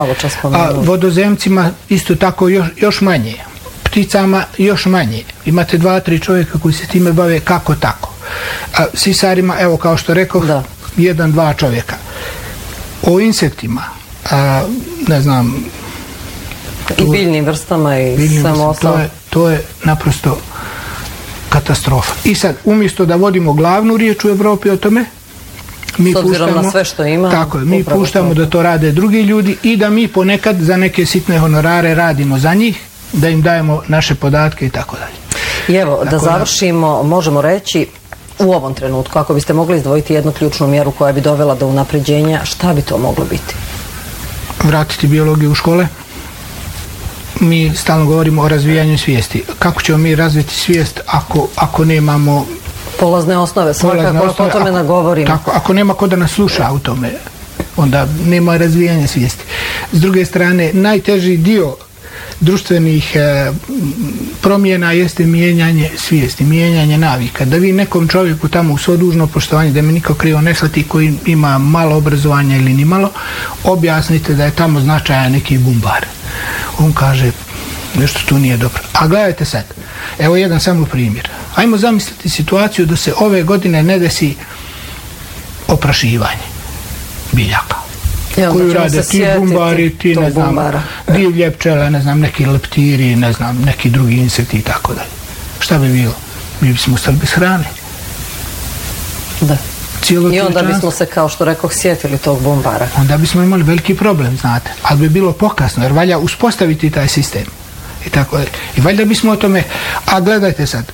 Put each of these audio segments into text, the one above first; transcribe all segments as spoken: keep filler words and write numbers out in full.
A vodozemcima isto tako još, još manje. Pticama još manje. Imate dva, tri čovjeka koji se time bave kako tako. A sisarima, evo kao što rekao, da. jedan, dva čovjeka. O insektima, a, ne znam... I biljnim vrstama i samo ostalo. To je, to je naprosto katastrofa. I sad, umjesto da vodimo glavnu riječ u Evropi o tome, mi s obzirom puštamo, na sve što ima, tako je, mi puštamo to. Da to rade drugi ljudi i da mi ponekad za neke sitne honorare radimo za njih, da im dajemo naše podatke i tako dalje. I evo, tako da završimo, da... možemo reći, u ovom trenutku, ako biste mogli izdvojiti jednu ključnu mjeru koja bi dovela do unapređenja, šta bi to moglo biti? Vratiti biologiju u škole. Mi stalno govorimo o razvijanju svijesti. Kako ćemo mi razviti svijest ako, ako nemamo... Polazne osnove, svakako ako o tome nagovorimo. Tako, ako nema ko da nas sluša u tome, onda nema razvijanja svijesti. S druge strane, najteži dio društvenih e, promjena jeste mijenjanje svijesti, mijenjanje navika. Da vi nekom čovjeku tamo u svo dužno poštovanje, da mi niko krivo ne shvati, koji ima malo obrazovanja ili ni malo, objasnite da je tamo značajan neki bumbar. On kaže, nešto tu nije dobro. A gledajte sad, evo jedan samo primjer. Ajmo zamisliti situaciju da se ove godine ne desi oprašivanje biljaka. Ja, koju rade ti bumbari, ti ne znam, divlje pčele, ne znam, neki leptiri, ne znam, neki drugi insekti i tako dalje. Šta bi bilo? Mi bismo ostali bez hrane. Da. Cijelo I onda bismo se, kao što rekoh, sjetili tog bumbara. Onda bismo imali veliki problem, znate. Ali bi bilo pokasno, jer valja uspostaviti taj sistem. I tako dalje. I valjda bismo o tome, a gledajte sad,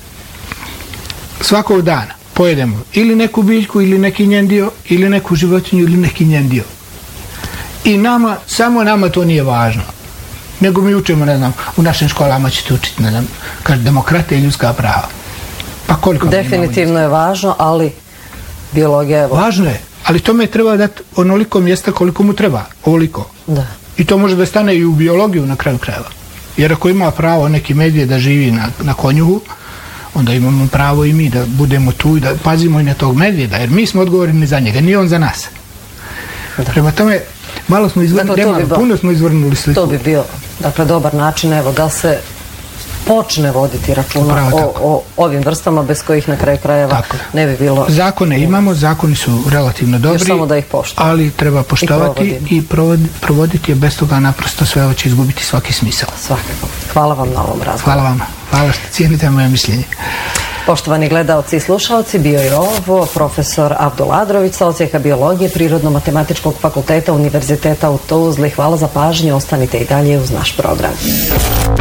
svakog dana pojedemo ili neku biljku, ili neki njen dio, ili neku životinju, ili neki njen dio. I nama, samo nama to nije važno. Nego mi učimo, ne znam, u našim školama ćete učiti, ne znam, kaže demokratija i ljudska prava. Pa koliko definitivno je važno, ali biologija je... Važno je, ali tome treba dati onoliko mjesta koliko mu treba, ovoliko. Da. I to može da stane i u biologiju na kraju krajeva. Jer ako ima pravo neki medije da živi na, na konjuhu, onda imamo pravo i mi da budemo tu i da pazimo i na tog medvjeda, jer mi smo odgovorni za njega, nije on za nas. Da. Prema tome, malo smo izvrnuli, dakle, malo, bi puno smo izvrnuli sliku. To bi bio, dakle, dobar način, evo, da se počne voditi računa o, o ovim vrstama bez kojih na kraju krajeva tako. Ne bi bilo... Zakone imamo, zakoni su relativno dobri, samo da ih poštujemo. Ali treba poštovati i, i provoditi, provoditi je, bez toga naprosto sve ovo će izgubiti svaki smisao. Svakako. Hvala vam na ovom razgovoru. Hvala vam. Hvala što cijenite moje mišljenje. Poštovani gledaoci i slušalci, bio je ovo profesor Abdul Adrović sa odsjeka biologije Prirodno-matematičkog fakulteta Univerziteta u Tuzli. Hvala za pažnju, ostanite i dalje uz naš program.